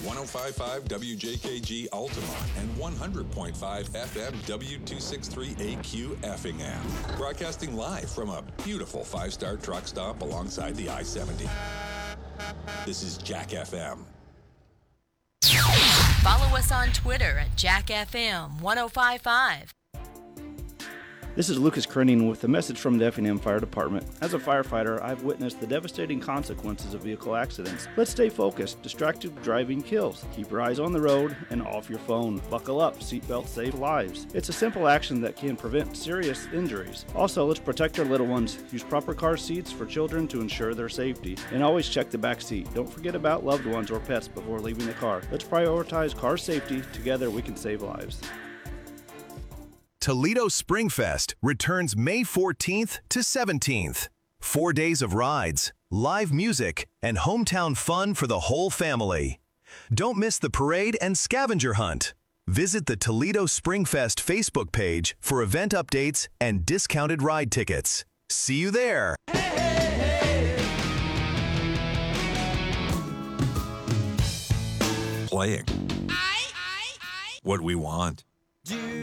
105.5 WJKG Altamont and 100.5 FM W263AQ Effingham. Broadcasting live from a beautiful five-star truck stop alongside the I-70. This is Jack FM. Follow us on Twitter at JackFM 1055. This is Lucas Krenning with a message from the Effingham Fire Department. As a firefighter, I've witnessed the devastating consequences of vehicle accidents. Let's stay focused. Distracted driving kills. Keep your eyes on the road and off your phone. Buckle up. Seatbelts save lives. It's a simple action that can prevent serious injuries. Also, let's protect our little ones. Use proper car seats for children to ensure their safety. And always check the back seat. Don't forget about loved ones or pets before leaving the car. Let's prioritize car safety. Together we can save lives. Toledo Springfest returns May 14th to 17th. 4 days of rides, live music, and hometown fun for the whole family. Don't miss the parade and scavenger hunt. Visit the Toledo Springfest Facebook page for event updates and discounted ride tickets. See you there. Playing what we want.